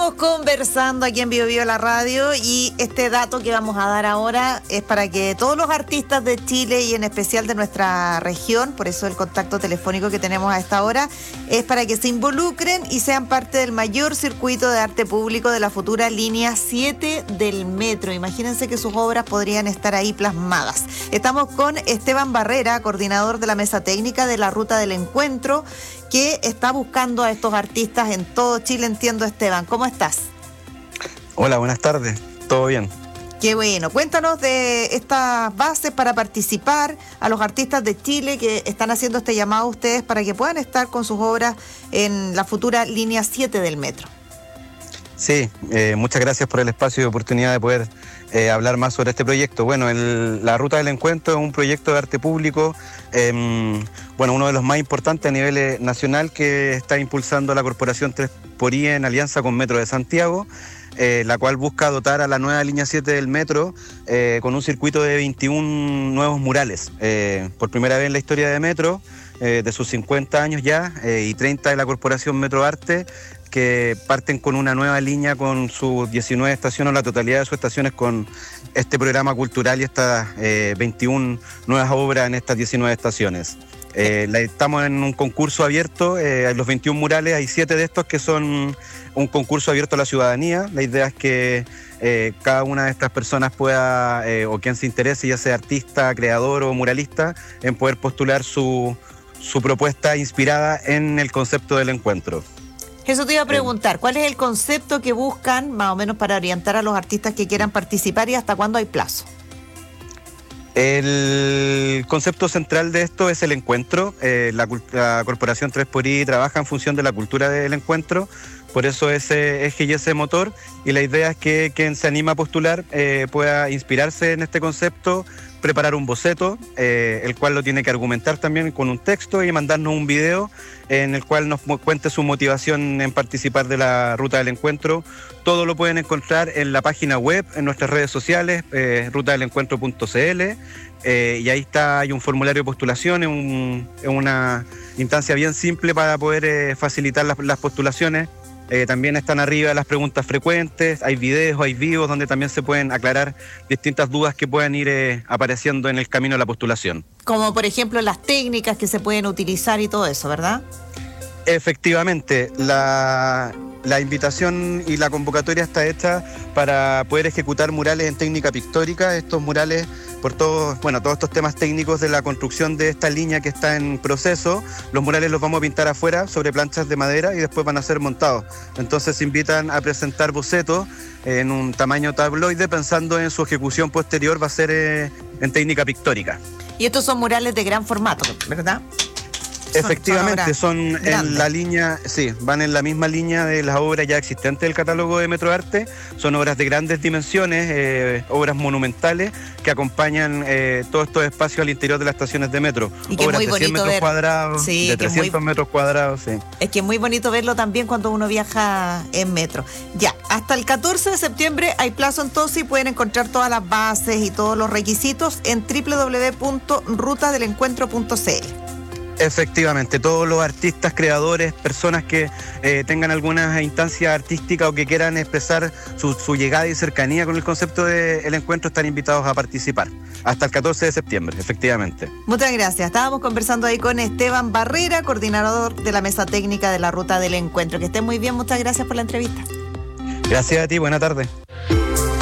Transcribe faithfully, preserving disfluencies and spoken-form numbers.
Estamos conversando aquí en Bio Bio la radio y este dato que vamos a dar ahora es para que todos los artistas de Chile y en especial de nuestra región, por eso el contacto telefónico que tenemos a esta hora, es para que se involucren y sean parte del mayor circuito de arte público de la futura línea siete del metro. Imagínense que sus obras podrían estar ahí plasmadas. Estamos con Esteban Barrera, coordinador de la mesa técnica de la Ruta del Encuentro, que está buscando a estos artistas en todo Chile, entiendo, Esteban. ¿Cómo estás? Hola, buenas tardes. ¿Todo bien? Qué bueno. Cuéntanos de estas bases para participar, a los artistas de Chile que están haciendo este llamado a ustedes para que puedan estar con sus obras en la futura línea siete del metro. Sí, eh, muchas gracias por el espacio y oportunidad de poder eh, hablar más sobre este proyecto. Bueno, el, la Ruta del Encuentro es un proyecto de arte público, eh, bueno, uno de los más importantes a nivel eh, nacional que está impulsando la Corporación tres por I en alianza con Metro de Santiago, eh, la cual busca dotar a la nueva línea siete del metro eh, con un circuito de veintiún nuevos murales. Eh, por primera vez en la historia de Metro, eh, de sus cincuenta años ya, eh, y treinta de la Corporación Metro Arte, que parten con una nueva línea con sus diecinueve estaciones, la totalidad de sus estaciones con este programa cultural y estas eh, veintiún nuevas obras en estas diecinueve estaciones. Eh, la, estamos en un concurso abierto, eh, hay los veintiún murales, hay siete de estos que son un concurso abierto a la ciudadanía. La idea es que eh, cada una de estas personas pueda, eh, o quien se interese, ya sea artista, creador o muralista, en poder postular su, su propuesta inspirada en el concepto del encuentro. Eso te iba a preguntar, ¿cuál es el concepto que buscan más o menos para orientar a los artistas que quieran participar y hasta cuándo hay plazo? El concepto central de esto es el encuentro. Eh, la, la Corporación tres por I trabaja en función de la cultura del encuentro, por eso ese eje y ese motor, y la idea es que quien se anima a postular eh, pueda inspirarse en este concepto, preparar un boceto, eh, el cual lo tiene que argumentar también con un texto y mandarnos un video en el cual nos cuente su motivación en participar de la Ruta del Encuentro. Todo lo pueden encontrar en la página web, en nuestras redes sociales, eh, ruta del encuentro punto c l, eh, y ahí está, hay un formulario de postulación, es un, una instancia bien simple para poder eh, facilitar las, las postulaciones. Eh, también están arriba las preguntas frecuentes, hay videos, hay vivos donde también se pueden aclarar distintas dudas que puedan ir eh, apareciendo en el camino de la postulación. Como por ejemplo las técnicas que se pueden utilizar y todo eso, ¿verdad? Efectivamente, la, la invitación y la convocatoria está hecha para poder ejecutar murales en técnica pictórica. Estos murales, por todos, bueno, todos estos temas técnicos de la construcción de esta línea que está en proceso, los murales los vamos a pintar afuera sobre planchas de madera y después van a ser montados. Entonces se invitan a presentar bocetos en un tamaño tabloide, pensando en su ejecución posterior va a ser eh, en técnica pictórica. Y estos son murales de gran formato, ¿verdad? Efectivamente, son, son en la línea, sí, van en la misma línea de las obras ya existentes del catálogo de Metro Arte. Son obras de grandes dimensiones, eh, obras monumentales que acompañan eh, todos estos espacios al interior de las estaciones de metro. Y que obras es muy de cien bonito metros ver. cuadrados, Sí, de trescientos muy, metros cuadrados, sí. Es que es muy bonito verlo también cuando uno viaja en metro. Ya, hasta el catorce de septiembre hay plazo entonces y pueden encontrar todas las bases y todos los requisitos en doble u doble u doble u punto ruta del encuentro punto c l. Efectivamente, todos los artistas, creadores, personas que eh, tengan alguna instancia artística o que quieran expresar su, su llegada y cercanía con el concepto del encuentro están invitados a participar hasta el catorce de septiembre, efectivamente. Muchas gracias. Estábamos conversando ahí con Esteban Barrera, coordinador de la mesa técnica de la Ruta del Encuentro. Que estén muy bien, muchas gracias por la entrevista. Gracias a ti, buena tarde.